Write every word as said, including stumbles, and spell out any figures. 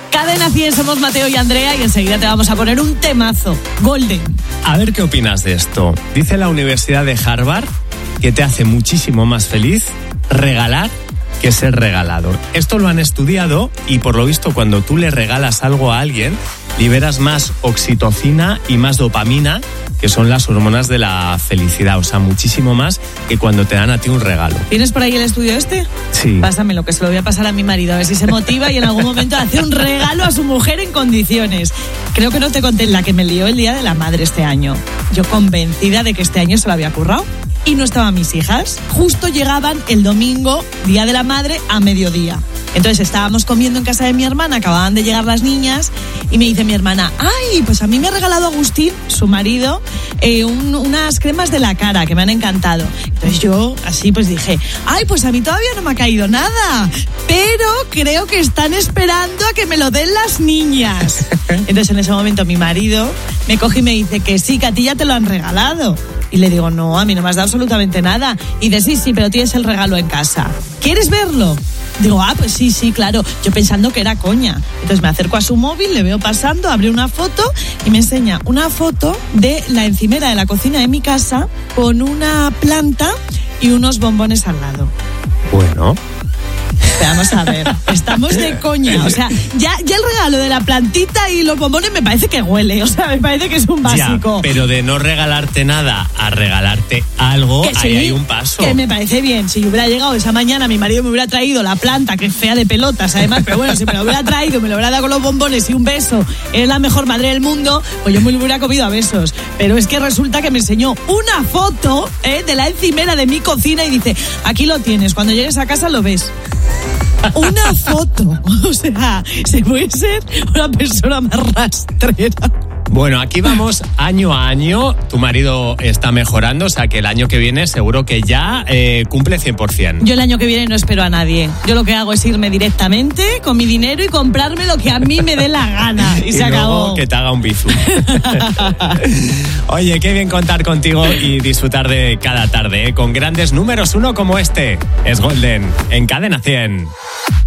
Cadena cien, somos Mateo y Andrea y enseguida te vamos a poner un temazo, Golden. A ver qué opinas de esto. Dice la Universidad de Harvard que te hace muchísimo más feliz regalar que ser regalado. Esto lo han estudiado y por lo visto cuando tú le regalas algo a alguien liberas más oxitocina y más dopamina, que son las hormonas de la felicidad, o sea, muchísimo más que cuando te dan a ti un regalo. ¿Tienes por ahí el estudio este? Sí. Pásamelo, que se lo voy a pasar a mi marido, a ver si se motiva y en algún momento hace un regalo a su mujer en condiciones. Creo que no te conté la que me lió el Día de la Madre este año. Yo convencida de que este año se lo había currado. Y no estaban mis hijas. Justo llegaban el domingo, Día de la Madre, a mediodía. Entonces estábamos comiendo en casa de mi hermana, acababan de llegar las niñas y me dice mi hermana, ay, pues a mí me ha regalado Agustín, su marido, eh, un, unas cremas de la cara que me han encantado. Entonces yo así pues dije, ay, pues a mí todavía no me ha caído nada, pero creo que están esperando a que me lo den las niñas. Entonces en ese momento mi marido me coge y me dice que sí, que a ti ya te lo han regalado. Y le digo, no, a mí no me has dado absolutamente nada. Y dice, sí, sí, pero tienes el regalo en casa. ¿Quieres verlo? Digo, ah, pues sí, sí, claro. Yo pensando que era coña. Entonces me acerco a su móvil, le veo pasando, abre una foto y me enseña una foto de la encimera de la cocina de mi casa con una planta y unos bombones al lado. Bueno... Vamos a ver, estamos de coña. O sea, ya, ya el regalo de la plantita y los bombones me parece que huele. O sea, me parece que es un básico. Ya, pero de no regalarte nada a regalarte algo, que ahí sí, hay un paso. Que me parece bien. Si yo hubiera llegado esa mañana, mi marido me hubiera traído la planta, que es fea de pelotas, además, pero bueno, si me lo hubiera traído, me lo hubiera dado con los bombones y un beso, es la mejor madre del mundo, pues yo me lo hubiera comido a besos. Pero es que resulta que me enseñó una foto ¿eh? de la encimera de mi cocina y dice, aquí lo tienes, cuando llegues a casa lo ves. Una foto, o sea, se puede ser una persona más rastrera. Bueno, aquí vamos año a año, tu marido está mejorando, o sea que el año que viene seguro que ya eh, cumple cien por ciento. Yo el año que viene no espero a nadie, yo lo que hago es irme directamente con mi dinero y comprarme lo que a mí me dé la gana y, y se luego acabó. Que te haga un bizum. Oye, qué bien contar contigo y disfrutar de cada tarde, ¿eh? Con grandes números, uno como este, es Golden, en Cadena cien.